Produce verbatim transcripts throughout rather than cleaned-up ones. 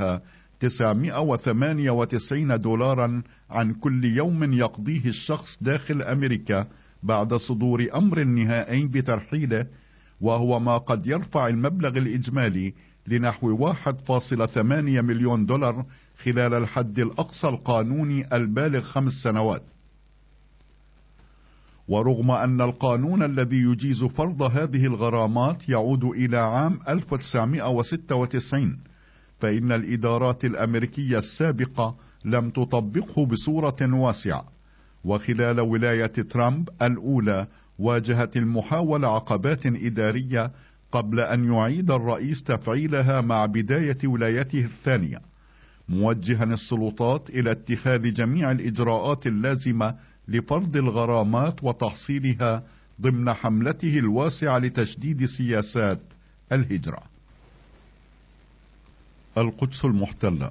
عليها تسعمائة وثمانية وتسعين دولارا عن كل يوم يقضيه الشخص داخل أمريكا بعد صدور أمر نهائي بترحيله، وهو ما قد يرفع المبلغ الإجمالي لنحو واحد فاصلة ثمانية مليون دولار خلال الحد الأقصى القانوني البالغ خمس سنوات. ورغم أن القانون الذي يجيز فرض هذه الغرامات يعود إلى عام ألف وتسعمائة وستة وتسعين، فإن الإدارات الأمريكية السابقة لم تطبقه بصورة واسعة، وخلال ولاية ترامب الأولى واجهت المحاولة عقبات إدارية قبل أن يعيد الرئيس تفعيلها مع بداية ولايته الثانية، موجها السلطات إلى اتخاذ جميع الإجراءات اللازمة لفرض الغرامات وتحصيلها ضمن حملته الواسعة لتشديد سياسات الهجرة. القدس المحتلة.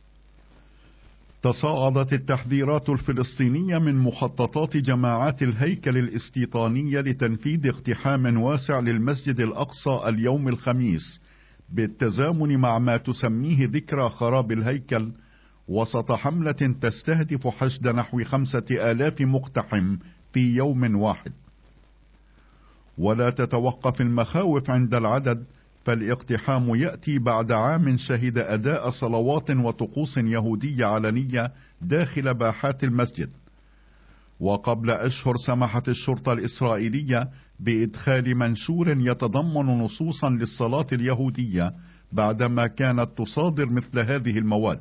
تصاعدت التحذيرات الفلسطينية من مخططات جماعات الهيكل الاستيطانية لتنفيذ اقتحام واسع للمسجد الأقصى اليوم الخميس، بالتزامن مع ما تسميه ذكرى خراب الهيكل، وسط حملة تستهدف حشد نحو خمسة آلاف مقتحم في يوم واحد. ولا تتوقف المخاوف عند العدد، فالاقتحام يأتي بعد عام شهد أداء صلوات وطقوس يهودية علنية داخل باحات المسجد. وقبل أشهر سمحت الشرطة الإسرائيلية بإدخال منشور يتضمن نصوصا للصلاة اليهودية بعدما كانت تصادر مثل هذه المواد.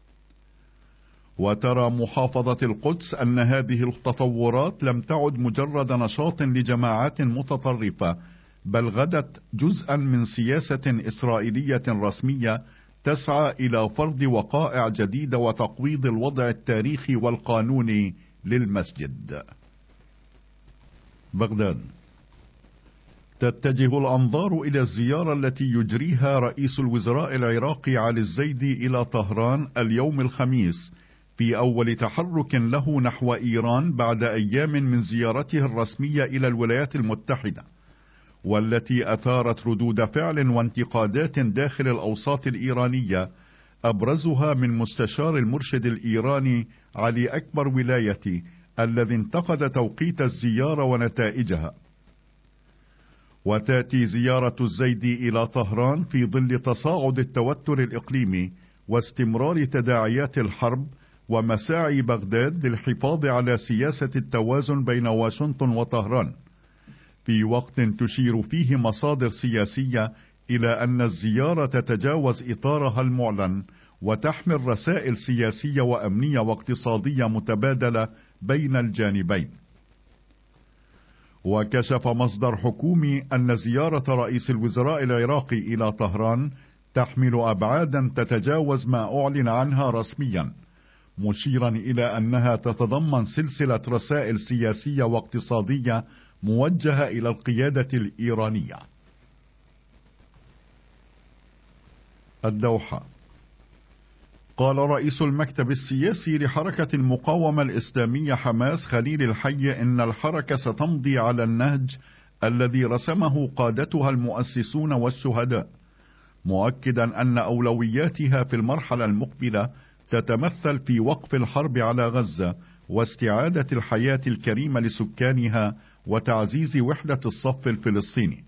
وترى محافظة القدس أن هذه التطورات لم تعد مجرد نشاط لجماعات متطرفة، بل غدت جزءا من سياسة إسرائيلية رسمية تسعى إلى فرض وقائع جديدة وتقويض الوضع التاريخي والقانوني للمسجد. بغداد. تتجه الأنظار إلى الزيارة التي يجريها رئيس الوزراء العراقي علي الزيدي إلى طهران اليوم الخميس، في أول تحرك له نحو إيران بعد أيام من زيارته الرسمية إلى الولايات المتحدة، والتي أثارت ردود فعل وانتقادات داخل الأوساط الإيرانية، أبرزها من مستشار المرشد الإيراني علي أكبر ولايتي، الذي انتقد توقيت الزيارة ونتائجها. وتأتي زيارة الزيدي إلى طهران في ظل تصاعد التوتر الإقليمي واستمرار تداعيات الحرب، ومساعي بغداد للحفاظ على سياسة التوازن بين واشنطن وطهران، في وقت تشير فيه مصادر سياسية إلى أن الزيارة تتجاوز إطارها المعلن وتحمل رسائل سياسية وأمنية واقتصادية متبادلة بين الجانبين. وكشف مصدر حكومي أن زيارة رئيس الوزراء العراقي إلى طهران تحمل أبعادا تتجاوز ما أعلن عنها رسميا، مشيرا إلى أنها تتضمن سلسلة رسائل سياسية واقتصادية موجهة إلى القيادة الإيرانية. الدوحة. قال رئيس المكتب السياسي لحركة المقاومة الإسلامية حماس خليل الحي إن الحركة ستمضي على النهج الذي رسمه قادتها المؤسسون والشهداء، مؤكدا أن أولوياتها في المرحلة المقبلة تتمثل في وقف الحرب على غزة واستعادة الحياة الكريمة لسكانها وتعزيز وحدة الصف الفلسطيني.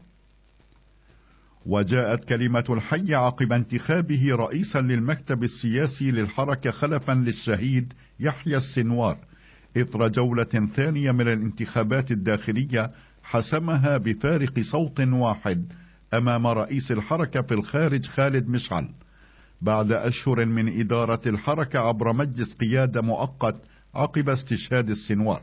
وجاءت كلمة الحي عقب انتخابه رئيسا للمكتب السياسي للحركة خلفا للشهيد يحيى السنوار، إثر جولة ثانية من الانتخابات الداخلية حسمها بفارق صوت واحد أمام رئيس الحركة في الخارج خالد مشعل، بعد أشهر من إدارة الحركة عبر مجلس قيادة مؤقت عقب استشهاد السنوار.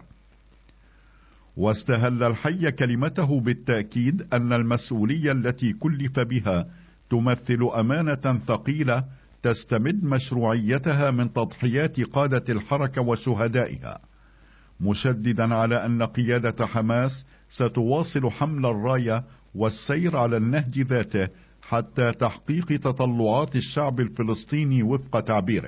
واستهل الحي كلمته بالتأكيد أن المسؤولية التي كلف بها تمثل أمانة ثقيلة تستمد مشروعيتها من تضحيات قادة الحركة وشهدائها، مشددا على أن قيادة حماس ستواصل حمل الراية والسير على النهج ذاته حتى تحقيق تطلعات الشعب الفلسطيني وفق تعبيره.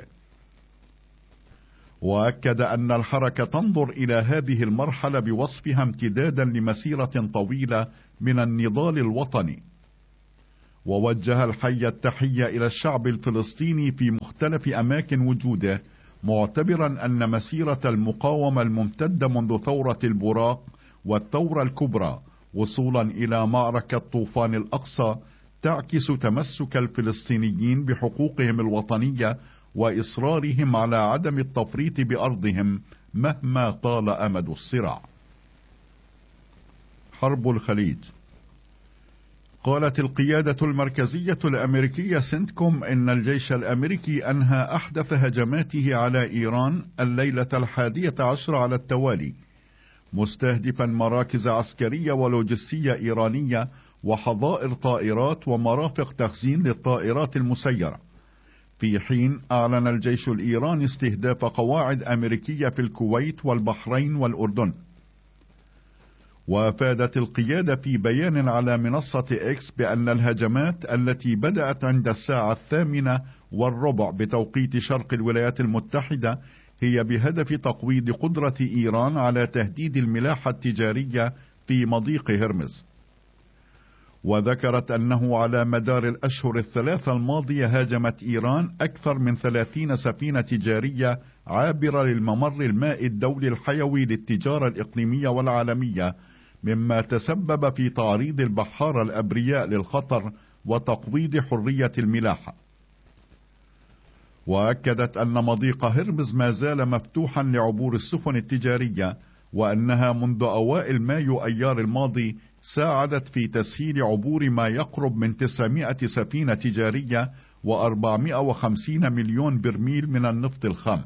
وأكد أن الحركة تنظر إلى هذه المرحلة بوصفها امتدادا لمسيرة طويلة من النضال الوطني. ووجه الحي التحية إلى الشعب الفلسطيني في مختلف أماكن وجوده، معتبرا أن مسيرة المقاومة الممتدة منذ ثورة البراق والثورة الكبرى وصولا إلى معركة طوفان الأقصى تعكس تمسك الفلسطينيين بحقوقهم الوطنية وإصرارهم على عدم التفريط بأرضهم مهما طال أمد الصراع. حرب الخليج. قالت القيادة المركزية الأمريكية سنتكوم إن الجيش الأمريكي أنهى أحدث هجماته على إيران الليلة الحادية عشر على التوالي، مستهدفا مراكز عسكرية ولوجستية إيرانية وحظائر طائرات ومرافق تخزين للطائرات المسيرة، في حين أعلن الجيش الإيراني استهداف قواعد أمريكية في الكويت والبحرين والأردن. وافادت القيادة في بيان على منصة إكس بأن الهجمات التي بدأت عند الساعة الثامنة والربع بتوقيت شرق الولايات المتحدة هي بهدف تقويض قدرة إيران على تهديد الملاحة التجارية في مضيق هرمز. وذكرت أنه على مدار الأشهر الثلاثة الماضية هاجمت إيران أكثر من ثلاثين سفينة تجارية عابرة للممر المائي الدولي الحيوي للتجارة الإقليمية والعالمية، مما تسبب في تعريض البحارة الأبرياء للخطر وتقويض حرية الملاحة. وأكدت أن مضيق هرمز ما زال مفتوحا لعبور السفن التجارية، وأنها منذ أوائل مايو أيار الماضي ساعدت في تسهيل عبور ما يقرب من تسعمائة سفينة تجارية وأربعمائة وخمسين مليون برميل من النفط الخام.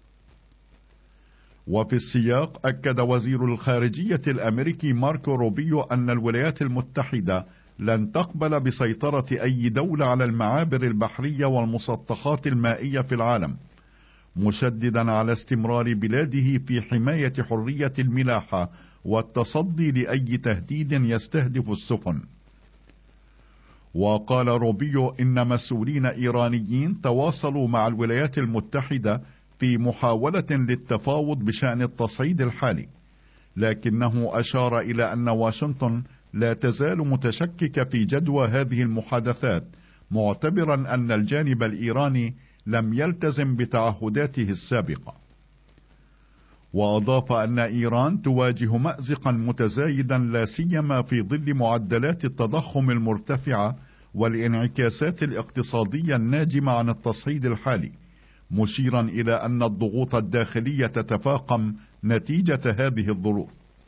وفي السياق أكد وزير الخارجية الأمريكي ماركو روبيو أن الولايات المتحدة لن تقبل بسيطرة أي دولة على المعابر البحرية والمسطحات المائية في العالم، مشددا على استمرار بلاده في حماية حرية الملاحة والتصدي لأي تهديد يستهدف السفن. وقال روبيو إن مسؤولين إيرانيين تواصلوا مع الولايات المتحدة في محاولة للتفاوض بشأن التصعيد الحالي، لكنه أشار إلى أن واشنطن لا تزال متشككة في جدوى هذه المحادثات، معتبرا أن الجانب الإيراني لم يلتزم بتعهداته السابقة. وأضاف أن إيران تواجه مأزقا متزايدا لا سيما في ظل معدلات التضخم المرتفعة والانعكاسات الاقتصادية الناجمة عن التصعيد الحالي، مشيرا إلى أن الضغوط الداخلية تتفاقم نتيجة هذه الظروف.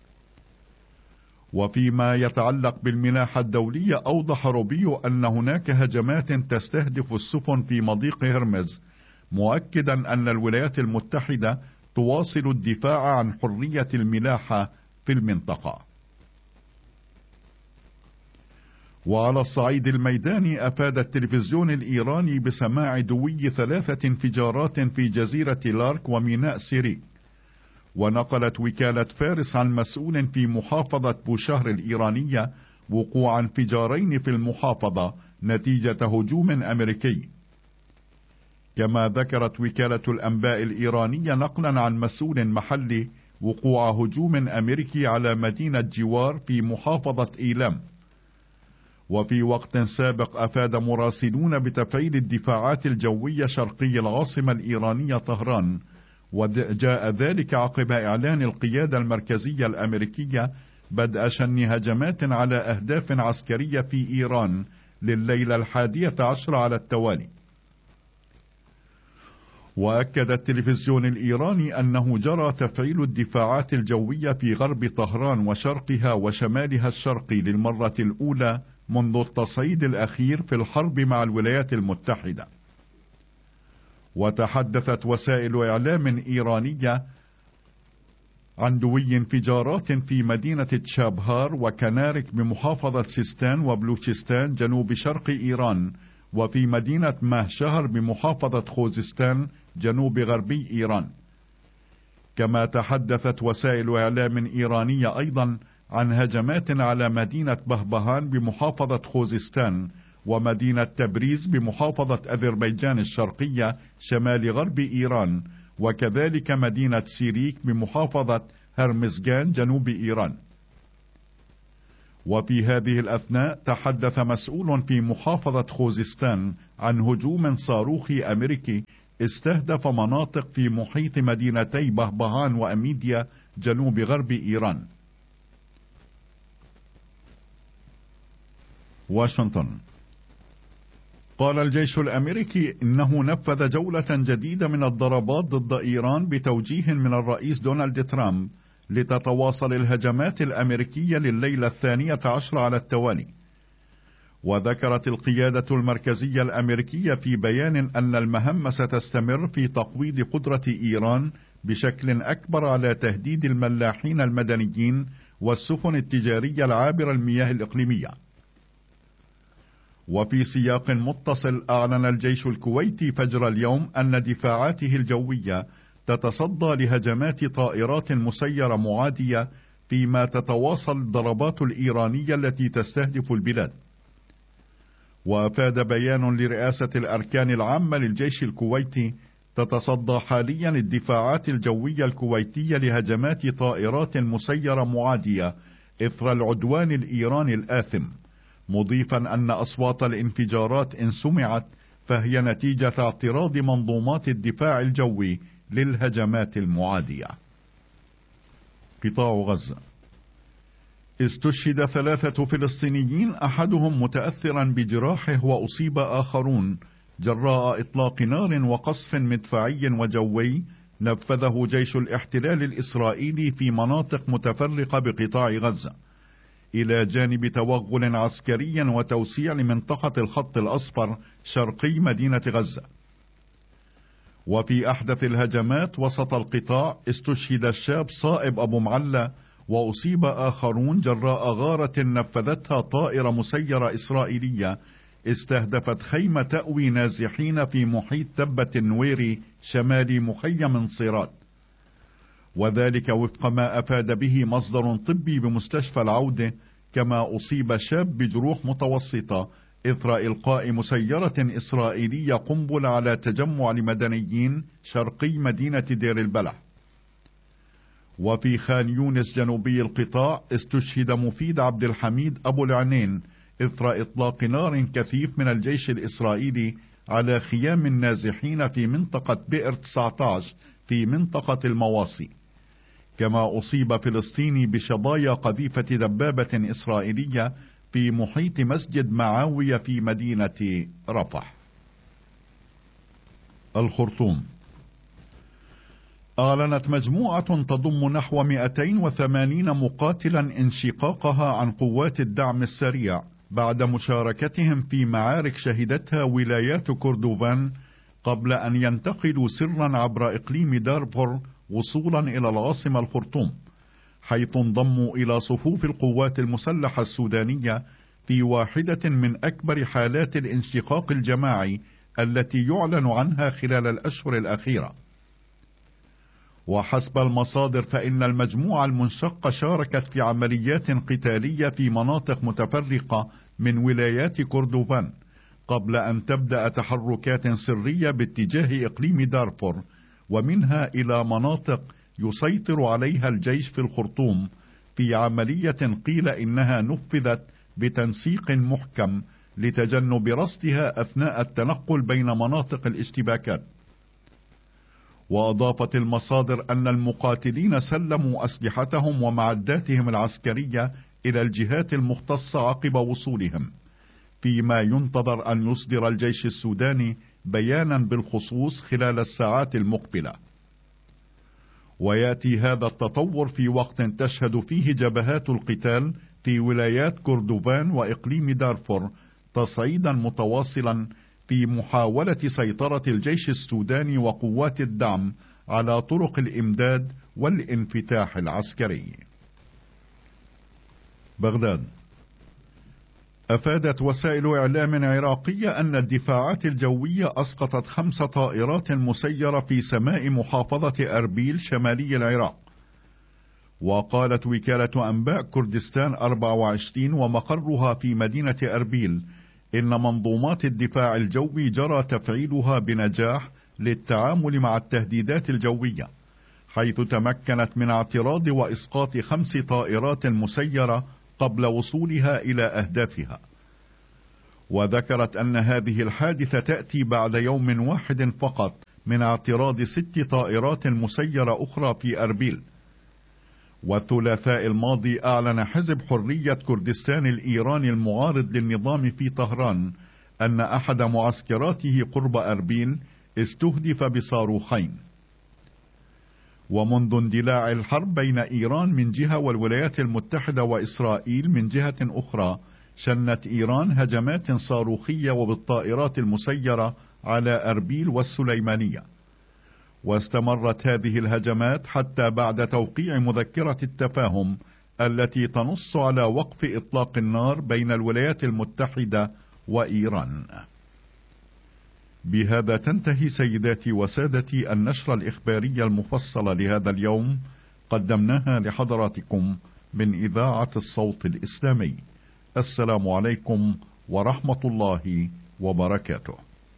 وفيما يتعلق بالملاحة الدولية، أوضح روبيو أن هناك هجمات تستهدف السفن في مضيق هرمز، مؤكدا أن الولايات المتحدة تواصل الدفاع عن حرية الملاحة في المنطقة. وعلى الصعيد الميداني، أفاد التلفزيون الإيراني بسماع دوي ثلاثة انفجارات في جزيرة لارك وميناء سيري. ونقلت وكالة فارس عن مسؤول في محافظة بوشهر الإيرانية وقوع انفجارين في المحافظة نتيجة هجوم أمريكي. كما ذكرت وكالة الأنباء الإيرانية نقلا عن مسؤول محلي وقوع هجوم أمريكي على مدينة جوار في محافظة إيلام. وفي وقت سابق أفاد مراسلون بتفعيل الدفاعات الجوية شرقي العاصمة الإيرانية طهران، وجاء ذلك عقب إعلان القيادة المركزية الأمريكية بدء شن هجمات على أهداف عسكرية في إيران لليلة الحادية عشر على التوالي. وأكد التلفزيون الإيراني أنه جرى تفعيل الدفاعات الجوية في غرب طهران وشرقها وشمالها الشرقي للمرة الأولى منذ التصعيد الأخير في الحرب مع الولايات المتحدة. وتحدثت وسائل إعلام إيرانية عن دوي انفجارات في مدينة تشابهار وكنارك بمحافظة سيستان وبلوچستان جنوب شرق إيران، وفي مدينة ماهشهر بمحافظة خوزستان جنوب غربي إيران. كما تحدثت وسائل إعلام إيرانية أيضا عن هجمات على مدينة بهبهان بمحافظة خوزستان ومدينة تبريز بمحافظة أذربيجان الشرقية شمال غرب إيران، وكذلك مدينة سيريك بمحافظة هرمزغان جنوب إيران. وفي هذه الأثناء تحدث مسؤول في محافظة خوزستان عن هجوم صاروخي أمريكي استهدف مناطق في محيط مدينتي بهبهان وأميديا جنوب غرب إيران. واشنطن. قال الجيش الأمريكي إنه نفذ جولة جديدة من الضربات ضد إيران بتوجيه من الرئيس دونالد ترامب لتتواصل الهجمات الأمريكية لليلة الثانية عشر على التوالي. وذكرت القيادة المركزية الأمريكية في بيان أن المهمة ستستمر في تقويض قدرة إيران بشكل أكبر على تهديد الملاحين المدنيين والسفن التجارية العابرة المياه الإقليمية. وفي سياق متصل أعلن الجيش الكويتي فجر اليوم أن دفاعاته الجوية تتصدى لهجمات طائرات مسيرة معادية فيما تتواصل الضربات الإيرانية التي تستهدف البلاد. وأفاد بيان لرئاسة الأركان العامة للجيش الكويتي تتصدى حاليا الدفاعات الجوية الكويتية لهجمات طائرات مسيرة معادية إثر العدوان الإيراني الآثم، مضيفا أن أصوات الانفجارات إن سمعت فهي نتيجة اعتراض منظومات الدفاع الجوي للهجمات المعادية. قطاع غزة. استشهد ثلاثة فلسطينيين أحدهم متأثرا بجراحه وأصيب آخرون جراء إطلاق نار وقصف مدفعي وجوي نفذه جيش الاحتلال الإسرائيلي في مناطق متفرقة بقطاع غزة، إلى جانب توغل عسكري وتوسيع لمنطقة الخط الأصفر شرقي مدينة غزة. وفي أحدث الهجمات وسط القطاع استشهد الشاب صائب أبو معلى وأصيب آخرون جراء غارة نفذتها طائرة مسيرة إسرائيلية استهدفت خيمة تأوي نازحين في محيط تبة النويري شمال مخيم صيرات، وذلك وفق ما أفاد به مصدر طبي بمستشفى العودة. كما أصيب شاب بجروح متوسطة إثر إلقاء مسيرة إسرائيلية قنبلة على تجمع لمدنيين شرقي مدينة دير البلح. وفي خان يونس جنوبي القطاع استشهد مفيد عبد الحميد أبو العنين إثر إطلاق نار كثيف من الجيش الإسرائيلي على خيام النازحين في منطقة بئر تسعة عشر في منطقة المواصي. كما أصيب فلسطيني بشظايا قذيفة دبابة إسرائيلية في محيط مسجد معاوية في مدينة رفح. الخرطوم. أعلنت مجموعة تضم نحو مئتين وثمانين مقاتلا انشقاقها عن قوات الدعم السريع بعد مشاركتهم في معارك شهدتها ولايات كردوفان قبل أن ينتقلوا سرا عبر إقليم دارفور وصولا إلى العاصمة الخرطوم، حيث انضموا إلى صفوف القوات المسلحة السودانية في واحدة من أكبر حالات الانشقاق الجماعي التي يعلن عنها خلال الأشهر الأخيرة. وحسب المصادر فإن المجموعة المنشقة شاركت في عمليات قتالية في مناطق متفرقة من ولايات كردوفان قبل أن تبدأ تحركات سرية باتجاه إقليم دارفور، ومنها إلى مناطق يسيطر عليها الجيش في الخرطوم في عملية قيل إنها نفذت بتنسيق محكم لتجنب رصدها أثناء التنقل بين مناطق الاشتباكات. وأضافت المصادر أن المقاتلين سلموا أسلحتهم ومعداتهم العسكرية إلى الجهات المختصة عقب وصولهم، فيما ينتظر أن يصدر الجيش السوداني بيانا بالخصوص خلال الساعات المقبلة. ويأتي هذا التطور في وقت تشهد فيه جبهات القتال في ولايات كردوفان وإقليم دارفور تصعيدا متواصلا في محاولة سيطرة الجيش السوداني وقوات الدعم على طرق الإمداد والانفتاح العسكري. بغداد. أفادت وسائل إعلام عراقية أن الدفاعات الجوية أسقطت خمس طائرات مسيرة في سماء محافظة أربيل شمالي العراق. وقالت وكالة أنباء كردستان أربعة وعشرين ومقرها في مدينة أربيل إن منظومات الدفاع الجوي جرى تفعيلها بنجاح للتعامل مع التهديدات الجوية، حيث تمكنت من اعتراض وإسقاط خمس طائرات مسيرة قبل وصولها إلى أهدافها. وذكرت أن هذه الحادثة تأتي بعد يوم واحد فقط من اعتراض ست طائرات مسيرة أخرى في أربيل. والثلاثاء الماضي أعلن حزب حرية كردستان الإيراني المعارض للنظام في طهران أن أحد معسكراته قرب أربيل استهدف بصاروخين. ومنذ اندلاع الحرب بين إيران من جهة والولايات المتحدة وإسرائيل من جهة أخرى، شنت إيران هجمات صاروخية وبالطائرات المسيرة على أربيل والسليمانية. واستمرت هذه الهجمات حتى بعد توقيع مذكرة التفاهم التي تنص على وقف إطلاق النار بين الولايات المتحدة وإيران. بهذا تنتهي سيداتي وسادتي النشرة الإخبارية المفصلة لهذا اليوم، قدمناها لحضراتكم من إذاعة الصوت الإسلامي. السلام عليكم ورحمة الله وبركاته.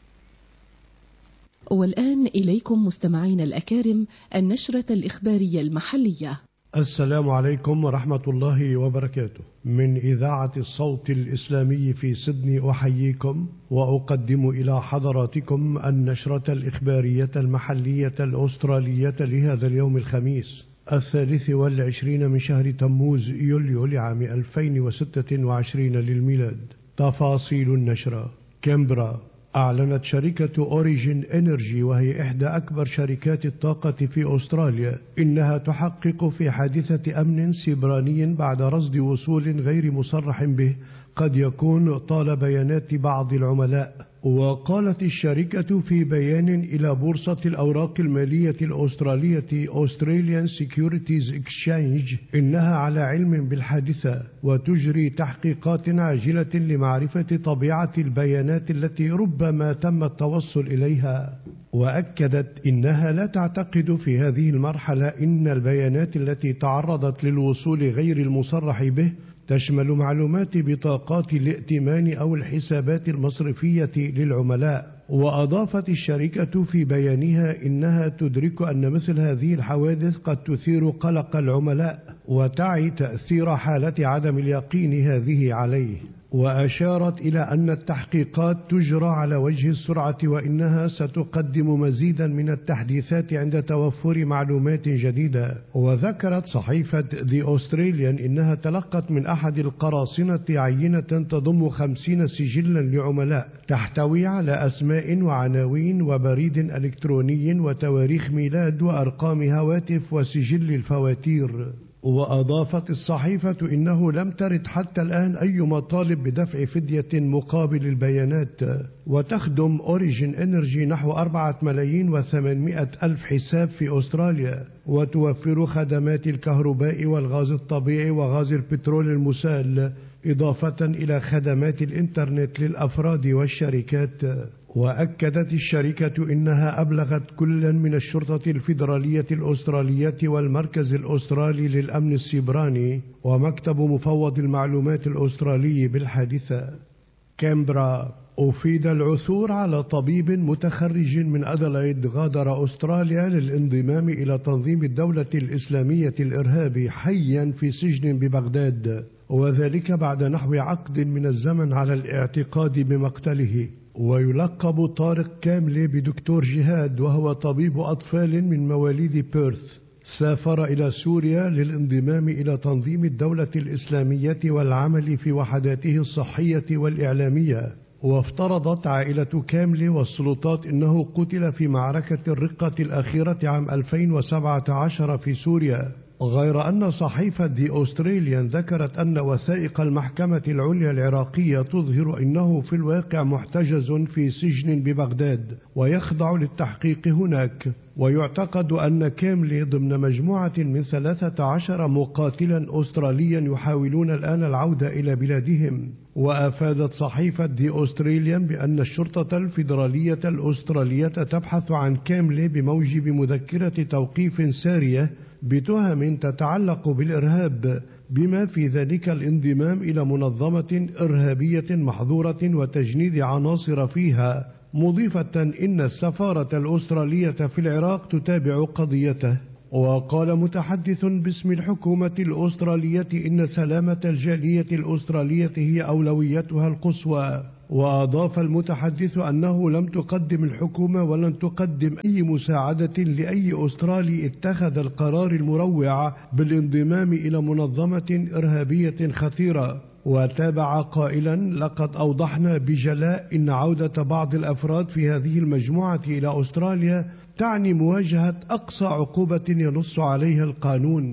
والآن إليكم مستمعين الأكارم النشرة الإخبارية المحلية. السلام عليكم ورحمة الله وبركاته. من إذاعة الصوت الإسلامي في سيدني أحييكم وأقدم إلى حضراتكم النشرة الإخبارية المحلية الأسترالية لهذا اليوم الخميس الثالث والعشرين من شهر تموز يوليو لعام ألفين وستة وعشرين للميلاد. تفاصيل النشرة. كامبرا. أعلنت شركة أوريجين إنرجي وهي إحدى أكبر شركات الطاقة في أستراليا إنها تحقق في حادثة أمن سيبراني بعد رصد وصول غير مصرح به قد يكون طال بيانات بعض العملاء. وقالت الشركة في بيان إلى بورصة الأوراق المالية الأسترالية Australian Securities Exchange إنها على علم بالحادثة وتجري تحقيقات عاجلة لمعرفة طبيعة البيانات التي ربما تم التوصل إليها. وأكدت إنها لا تعتقد في هذه المرحلة إن البيانات التي تعرضت للوصول غير المصرح به تشمل معلومات بطاقات الائتمان أو الحسابات المصرفية للعملاء. وأضافت الشركة في بيانها إنها تدرك أن مثل هذه الحوادث قد تثير قلق العملاء وتعي تأثير حالة عدم اليقين هذه عليه. وأشارت إلى أن التحقيقات تجرى على وجه السرعة وإنها ستقدم مزيدا من التحديثات عند توفر معلومات جديدة. وذكرت صحيفة The Australian إنها تلقت من أحد القراصنة عينة تضم خمسين سجلا لعملاء تحتوي على أسماء وعناوين وبريد إلكتروني وتواريخ ميلاد وأرقام هواتف وسجل الفواتير. وأضافت الصحيفة إنه لم ترد حتى الآن أي مطالب بدفع فدية مقابل البيانات. وتخدم أوريجين إنرجي نحو أربعة ملايين وثمانمائة ألف حساب في أستراليا وتوفر خدمات الكهرباء والغاز الطبيعي وغاز البترول المسال إضافة إلى خدمات الإنترنت للأفراد والشركات. وأكدت الشركة إنها أبلغت كلا من الشرطة الفيدرالية الأسترالية والمركز الأسترالي للأمن السيبراني ومكتب مفوض المعلومات الأسترالي بالحادثة. كامبرا. أفيد العثور على طبيب متخرج من أدلايد غادر أستراليا للانضمام إلى تنظيم الدولة الإسلامية الإرهابي حيا في سجن ببغداد، وذلك بعد نحو عقد من الزمن على الاعتقاد بمقتله. ويلقب طارق كاملي بدكتور جهاد وهو طبيب أطفال من مواليد بيرث. سافر إلى سوريا للانضمام إلى تنظيم الدولة الإسلامية والعمل في وحداته الصحية والإعلامية. وافترضت عائلة كاملي والسلطات إنه قتل في معركة الرقة الأخيرة عام ألفين وسبعة عشر في سوريا. غير أن صحيفة The Australian ذكرت أن وثائق المحكمة العليا العراقية تظهر أنه في الواقع محتجز في سجن ببغداد ويخضع للتحقيق هناك. ويعتقد أن كاملي ضمن مجموعة من ثلاثة عشر مقاتلا أستراليا يحاولون الآن العودة إلى بلادهم. وأفادت صحيفة The Australian بأن الشرطة الفيدرالية الأسترالية تبحث عن كاملي بموجب مذكرة توقيف سارية بتهم تتعلق بالإرهاب، بما في ذلك الانضمام إلى منظمة إرهابية محظورة وتجنيد عناصر فيها، مضيفة إن السفارة الأسترالية في العراق تتابع قضيته. وقال متحدث باسم الحكومة الأسترالية إن سلامة الجالية الأسترالية هي أولويتها القصوى. وأضاف المتحدث أنه لم تقدم الحكومة ولن تقدم أي مساعدة لأي أسترالي اتخذ القرار المروع بالانضمام إلى منظمة إرهابية خطيرة. وتابع قائلا: لقد أوضحنا بجلاء إن عودة بعض الأفراد في هذه المجموعة إلى أستراليا تعني مواجهة أقصى عقوبة ينص عليها القانون.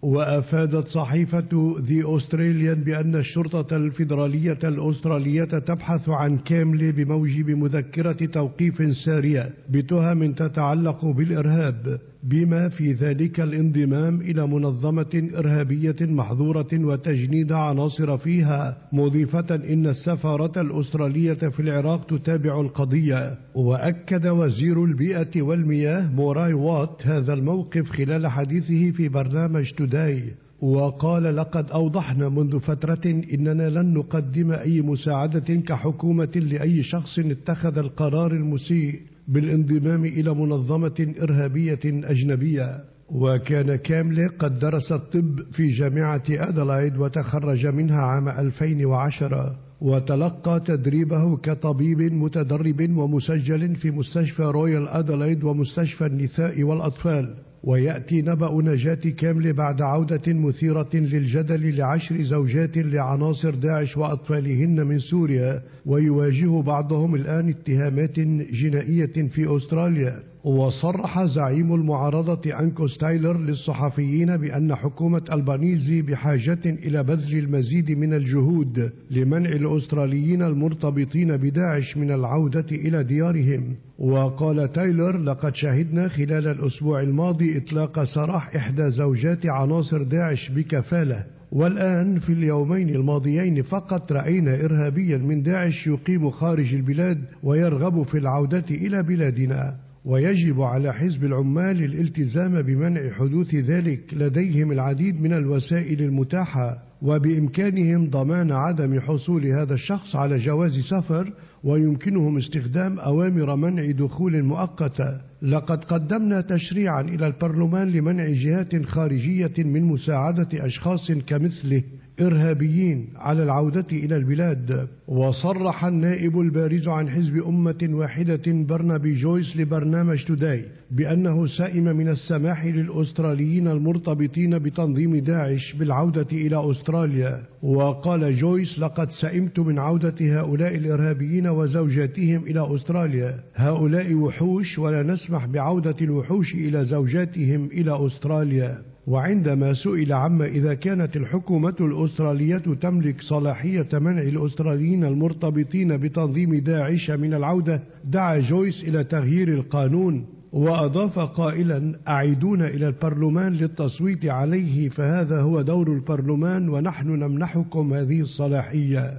وأفادت صحيفة The Australian بأن الشرطة الفيدرالية الأسترالية تبحث عن كاملي بموجب مذكرة توقيف سارية بتهم تتعلق بالإرهاب، بما في ذلك الانضمام إلى منظمة إرهابية محظورة وتجنيد عناصر فيها، مضيفة إن السفارة الأسترالية في العراق تتابع القضية. وأكد وزير البيئة والمياه موراي وات هذا الموقف خلال حديثه في برنامج توداي، وقال: لقد أوضحنا منذ فترة إننا لن نقدم أي مساعدة كحكومة لأي شخص اتخذ القرار المسيء بالانضمام إلى منظمة إرهابية أجنبية. وكان كاملي قد درس الطب في جامعة أدلايد وتخرج منها عام ألفين وعشرة، وتلقى تدريبه كطبيب متدرب ومسجل في مستشفى رويال أدلايد ومستشفى النساء والأطفال. ويأتي نبأ نجاة كاملي بعد عودة مثيرة للجدل لعشر زوجات لعناصر داعش وأطفالهن من سوريا، ويواجه بعضهم الآن اتهامات جنائية في أستراليا. وصرح زعيم المعارضة أنكوس تايلر للصحفيين بأن حكومة ألبانيزي بحاجة إلى بذل المزيد من الجهود لمنع الأستراليين المرتبطين بداعش من العودة إلى ديارهم. وقال تايلر: لقد شهدنا خلال الأسبوع الماضي إطلاق سراح إحدى زوجات عناصر داعش بكفالة، والآن في اليومين الماضيين فقط رأينا إرهابيا من داعش يقيم خارج البلاد ويرغب في العودة إلى بلادنا، ويجب على حزب العمال الالتزام بمنع حدوث ذلك. لديهم العديد من الوسائل المتاحة، وبإمكانهم ضمان عدم حصول هذا الشخص على جواز سفر، ويمكنهم استخدام أوامر منع دخول مؤقتة. لقد قدمنا تشريعا إلى البرلمان لمنع جهات خارجية من مساعدة أشخاص كمثله إرهابيين على العودة إلى البلاد. وصرح النائب البارز عن حزب أمة واحدة برنابي جويس لبرنامج توداي بأنه سائم من السماح للأستراليين المرتبطين بتنظيم داعش بالعودة إلى أستراليا. وقال جويس: لقد سئمت من عودة هؤلاء الإرهابيين وزوجاتهم إلى أستراليا. هؤلاء وحوش، ولا نسمح بعودة الوحوش إلى زوجاتهم إلى أستراليا. وعندما سئل عما إذا كانت الحكومة الأسترالية تملك صلاحية منع الأستراليين المرتبطين بتنظيم داعش من العودة، دعا جويس إلى تغيير القانون، وأضاف قائلا: أعيدونا إلى البرلمان للتصويت عليه، فهذا هو دور البرلمان ونحن نمنحكم هذه الصلاحية.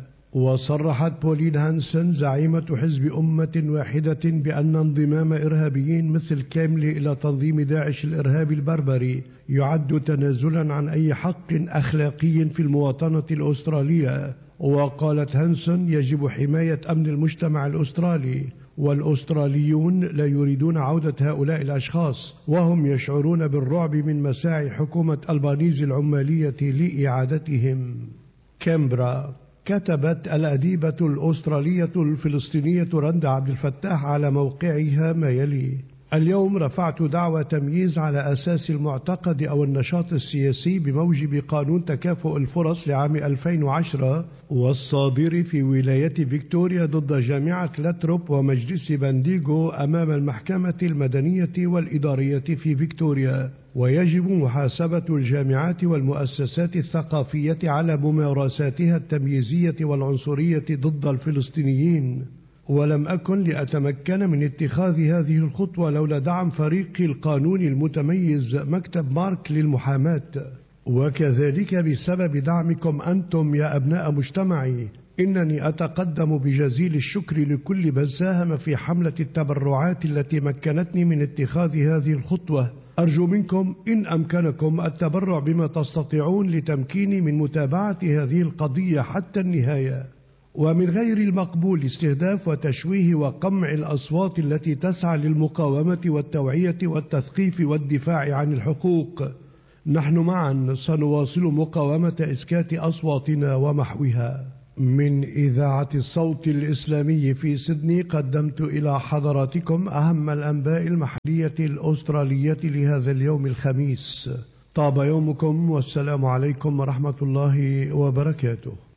وصرحت بولين هانسون زعيمة حزب أمة واحدة بأن انضمام إرهابيين مثل كاملي إلى تنظيم داعش الإرهابي البربري يعد تنازلا عن أي حق أخلاقي في المواطنة الأسترالية. وقالت هانسون: يجب حماية أمن المجتمع الأسترالي، والأستراليون لا يريدون عودة هؤلاء الأشخاص، وهم يشعرون بالرعب من مساعي حكومة ألبانيزي العمالية لإعادتهم. كامبرا. كتبت الأديبة الأسترالية الفلسطينية رندا عبد الفتاح على موقعها ما يلي: اليوم رفعت دعوى تمييز على أساس المعتقد أو النشاط السياسي بموجب قانون تكافؤ الفرص لعام ألفين وعشرة والصادر في ولاية فيكتوريا ضد جامعة لاتروب ومجلس بانديغو أمام المحكمة المدنية والإدارية في فيكتوريا، ويجب محاسبة الجامعات والمؤسسات الثقافية على ممارساتها التمييزية والعنصرية ضد الفلسطينيين. ولم أكن لأتمكن من اتخاذ هذه الخطوة لولا دعم فريق القانون المتميز مكتب مارك للمحاماة، وكذلك بسبب دعمكم أنتم يا أبناء مجتمعي. إنني أتقدم بجزيل الشكر لكل من ساهم في حملة التبرعات التي مكنتني من اتخاذ هذه الخطوة. أرجو منكم إن أمكنكم التبرع بما تستطيعون لتمكيني من متابعة هذه القضية حتى النهاية. ومن غير المقبول استهداف وتشويه وقمع الأصوات التي تسعى للمقاومة والتوعية والتثقيف والدفاع عن الحقوق. نحن معا سنواصل مقاومة إسكات أصواتنا ومحوها. من إذاعة الصوت الإسلامي في سيدني قدمت إلى حضراتكم أهم الأنباء المحلية الأسترالية لهذا اليوم الخميس. طاب يومكم والسلام عليكم ورحمة الله وبركاته.